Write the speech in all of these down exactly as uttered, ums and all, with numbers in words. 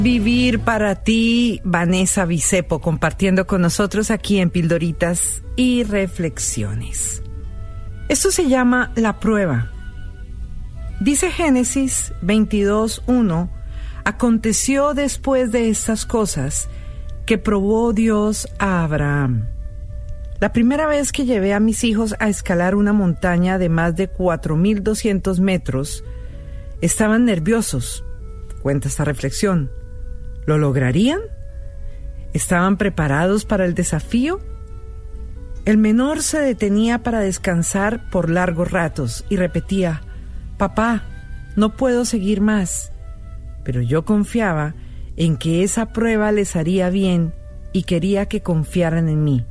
Vivir para ti, Vanessa Bisepo, compartiendo con nosotros aquí en Pildoritas y Reflexiones. Esto se llama la prueba. Dice Génesis veintidós uno, aconteció después de estas cosas que probó Dios a Abraham. La primera vez que llevé a mis hijos a escalar una montaña de más de cuatro mil doscientos metros, estaban nerviosos, cuenta esta reflexión. ¿Lo lograrían? ¿Estaban preparados para el desafío? El menor se detenía para descansar por largos ratos y repetía, «Papá, no puedo seguir más». Pero yo confiaba en que esa prueba les haría bien y quería que confiaran en mí.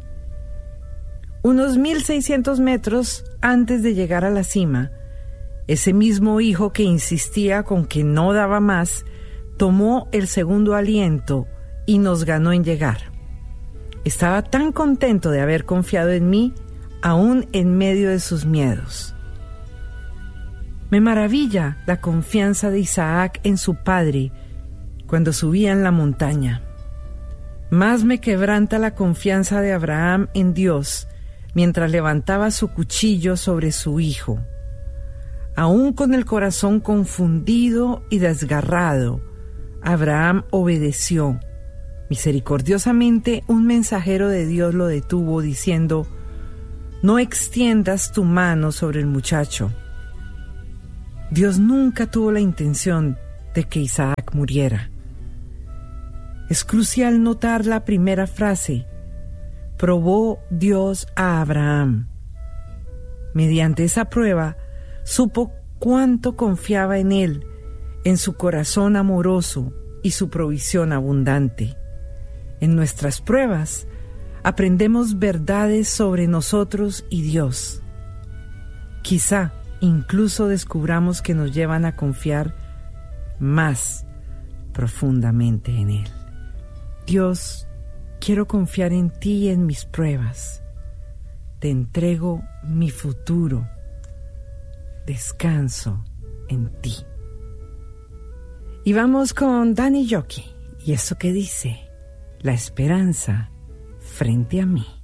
Unos mil seiscientos metros antes de llegar a la cima, ese mismo hijo que insistía con que no daba más, tomó el segundo aliento y nos ganó en llegar. Estaba tan contento de haber confiado en mí, aún en medio de sus miedos. Me maravilla la confianza de Isaac en su padre cuando subían la montaña. Más me quebranta la confianza de Abraham en Dios mientras levantaba su cuchillo sobre su hijo. Aún con el corazón confundido y desgarrado, Abraham obedeció. Misericordiosamente, un mensajero de Dios lo detuvo diciendo, «No extiendas tu mano sobre el muchacho». Dios nunca tuvo la intención de que Isaac muriera. Es crucial notar la primera frase, probó Dios a Abraham. Mediante esa prueba, supo cuánto confiaba en él, en su corazón amoroso y su provisión abundante. En nuestras pruebas, aprendemos verdades sobre nosotros y Dios. Quizá incluso descubramos que nos llevan a confiar más profundamente en Él. Dios, quiero confiar en ti y en mis pruebas. Te entrego mi futuro. Descanso en ti. Y vamos con Danny Yoki, y eso que dice, la esperanza frente a mí.